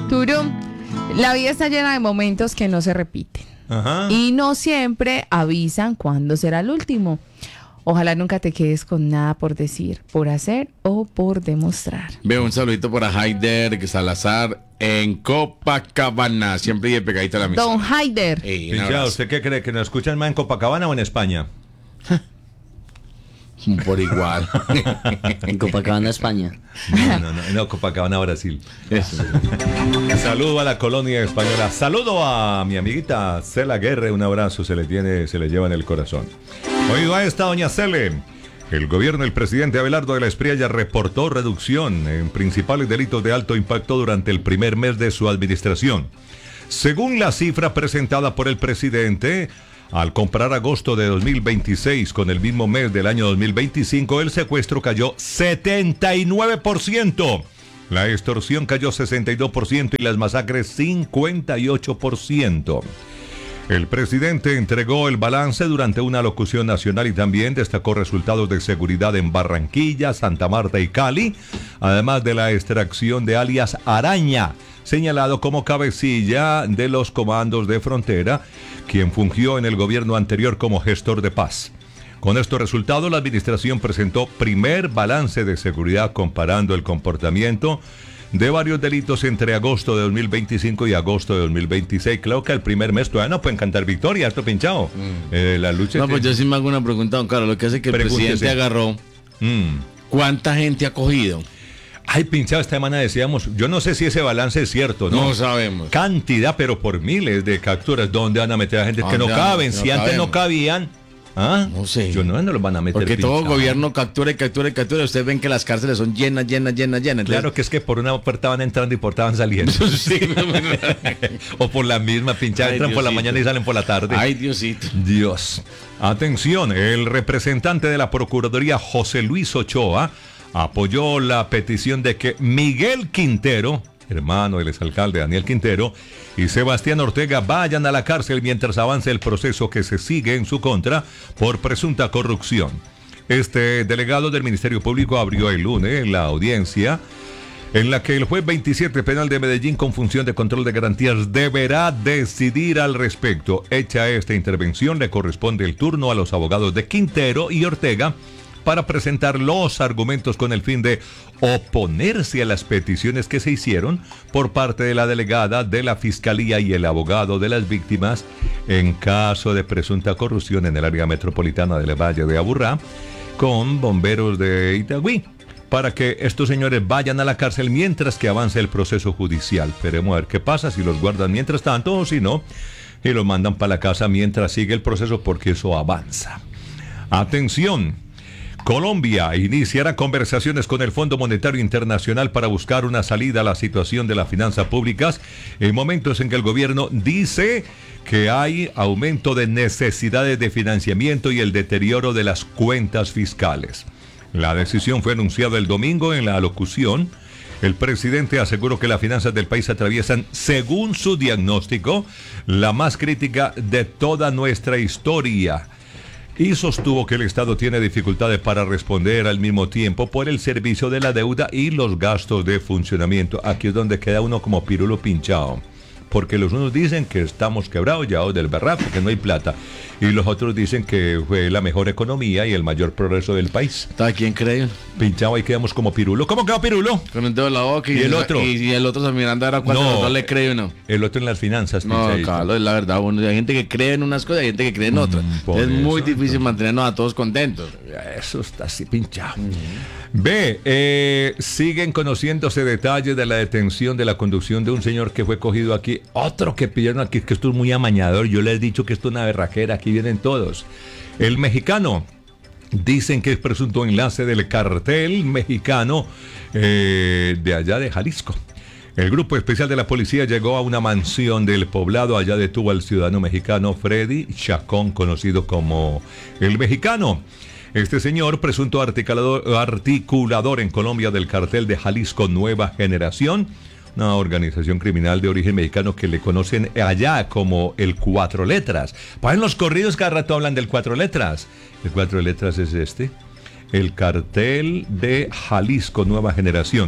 Turum, la vida está llena de momentos que no se repiten. Ajá. Y no siempre avisan cuándo será el último. Ojalá nunca te quedes con nada por decir, por hacer o por demostrar. Veo un saludito para Haider Salazar en Copacabana. Siempre y pegadito a la misa. Don Haider. Pinchado, ¿usted qué cree? ¿Que nos escuchan más en Copacabana o en España? Por igual. En Copacabana, España. No, Copacabana, Brasil. Eso. Saludo a la colonia española. Saludo a mi amiguita Cela Guerre. Un abrazo, se le lleva en el corazón. Oído a esta, doña Cele. El gobierno del presidente Abelardo de la Espriella reportó reducción en principales delitos de alto impacto durante el primer mes de su administración. Según la cifra presentada por el presidente, al comparar agosto de 2026 con el mismo mes del año 2025, el secuestro cayó 79%, la extorsión cayó 62% y las masacres 58%. El presidente entregó el balance durante una locución nacional y también destacó resultados de seguridad en Barranquilla, Santa Marta y Cali, además de la extracción de alias Araña, señalado como cabecilla de los comandos de frontera, quien fungió en el gobierno anterior como gestor de paz. Con estos resultados, la administración presentó primer balance de seguridad comparando el comportamiento de varios delitos entre agosto de 2025 y agosto de 2026. Claro que el primer mes todavía no pueden cantar victoria, esto pinchado. La lucha. No, pues yo sí me hago una pregunta, don Carlos. Lo que hace que el presidente agarró, ¿cuánta gente ha cogido? Ay, pinchado, esta semana decíamos, yo no sé si ese balance es cierto, ¿no? No sabemos. Cantidad, pero por miles de capturas. ¿Dónde van a meter a gente que no caben? Si antes no cabían. ¿Ah? No sé. Yo no los van a meter. Porque pinchado. todo gobierno captura. Ustedes ven que las cárceles son llenas. Entonces, claro que es que por una puerta van entrando y por otra van saliendo. Sí. O por la misma pinchada, entran por la mañana y salen por la tarde. Ay, Diosito. Dios. Atención, el representante de la Procuraduría, José Luis Ochoa, apoyó la petición de que Miguel Quintero, hermano del exalcalde Daniel Quintero, y Sebastián Ortega vayan a la cárcel mientras avance el proceso que se sigue en su contra por presunta corrupción. Este delegado del Ministerio Público abrió el lunes la audiencia en la que el juez 27 penal de Medellín con función de control de garantías deberá decidir al respecto. Hecha esta intervención, le corresponde el turno a los abogados de Quintero y Ortega para presentar los argumentos con el fin de oponerse a las peticiones que se hicieron por parte de la delegada de la Fiscalía y el abogado de las víctimas en caso de presunta corrupción en el área metropolitana del Valle de Aburrá con bomberos de Itagüí, para que estos señores vayan a la cárcel mientras que avance el proceso judicial. Veremos a ver qué pasa, si los guardan mientras tanto o si no, y los mandan para la casa mientras sigue el proceso, porque eso avanza. Atención. Colombia iniciará conversaciones con el Fondo Monetario Internacional para buscar una salida a la situación de las finanzas públicas en momentos en que el gobierno dice que hay aumento de necesidades de financiamiento y el deterioro de las cuentas fiscales. La decisión fue anunciada el domingo en la alocución. El presidente aseguró que las finanzas del país atraviesan, según su diagnóstico, la más crítica de toda nuestra historia. Y sostuvo que el Estado tiene dificultades para responder al mismo tiempo por el servicio de la deuda y los gastos de funcionamiento. Aquí es donde queda uno como pirulo pinchado. Porque los unos dicen que estamos quebrados ya del berraco, que no hay plata. Y los otros dicen que fue la mejor economía y el mayor progreso del país. ¿A quién creen? Pinchado, ahí quedamos como pirulo. ¿Cómo quedó pirulo? Con el dedo en la boca y el otro. Y el otro mirando ahora cuando no le cree uno. El otro en las finanzas. No, Carlos, es la verdad. Bueno, hay gente que cree en unas cosas y hay gente que cree en otras. Es muy difícil mantenernos a todos contentos. Eso está así pinchado. Siguen conociéndose detalles de la detención de la conducción de un señor que fue cogido aquí. Otro que pillaron aquí, que esto es muy amañador. Yo les he dicho que esto es una berraquera. Aquí vienen todos. El mexicano, dicen que es presunto enlace del cartel mexicano de allá de Jalisco. El grupo especial de la policía llegó a una mansión del poblado. Allá detuvo al ciudadano mexicano Freddy Chacón, conocido como el Mexicano. Este señor, presunto articulador en Colombia del cartel de Jalisco Nueva Generación, una organización criminal de origen mexicano que le conocen allá como el Cuatro Letras. Pues en los corridos cada rato hablan del Cuatro Letras. El Cuatro Letras es el cartel de Jalisco Nueva Generación.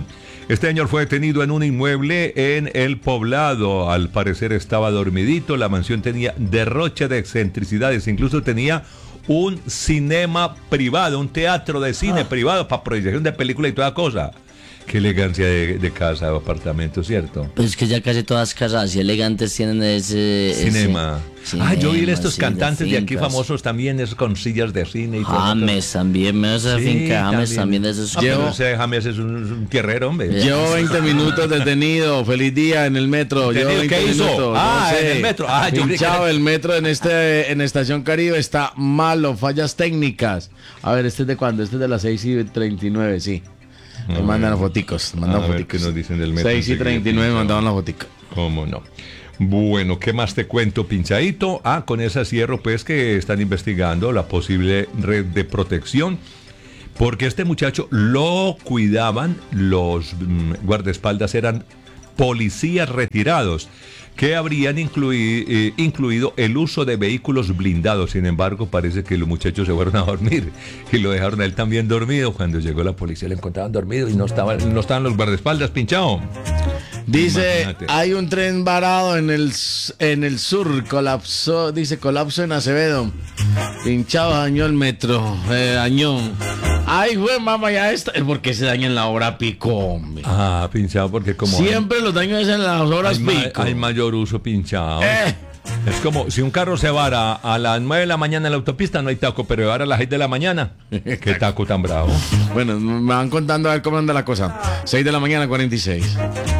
Este señor fue detenido en un inmueble en El Poblado. Al parecer estaba dormidito. La mansión tenía derroche de excentricidades. Incluso tenía un cinema privado, un teatro de cine privado para proyección de película y toda cosa. Qué elegancia de casa o apartamento, ¿cierto? Pues es que ya casi todas casas así elegantes tienen ese... Cinema. Yo vi estos sí, cantantes de aquí fincas. famosos también, es con sillas de cine y todo. James también, me esa Sí, finca James también de esos... Pero ese James es un tierrero, hombre. Llevo 20 minutos detenido. Feliz día en el metro. Llevo 20 ¿Qué hizo? minutos. Ah, en el metro. Ah, yo creí que Pinchado era- el metro en Estación Caribe está malo, fallas técnicas. A ver, ¿este es de cuándo? Este es de las 6:39, sí. Me mandan las foticos. A ver qué nos dicen del metro. 6:39 me mandaban la fotica. ¿Cómo no? Bueno, ¿qué más te cuento, pinchadito? Con ese cierro, pues, que están investigando la posible red de protección, porque este muchacho lo cuidaban, los guardaespaldas eran policías retirados, que habrían incluido el uso de vehículos blindados. Sin embargo, parece que los muchachos se fueron a dormir y lo dejaron a él también dormido. Cuando llegó la policía, le encontraban dormido y no estaban los guardaespaldas, pinchado. Dice, Imagínate. hay un tren varado en el sur, colapsó, dice, colapso en Acevedo. Pinchado, dañó el metro, dañó. Ay, güey, mamá, ya está. ¿Por qué se daña en la hora pico, hombre? Pinchado, porque como Siempre los daños es en las horas pico. hay mayor uso, pinchado. Eh. Es como si un carro se vara a las 9 de la mañana en la autopista, no hay taco, pero ahora a las 6 de la mañana, qué taco tan bravo. Bueno, me van contando a ver cómo anda la cosa. 6 de la mañana, 46.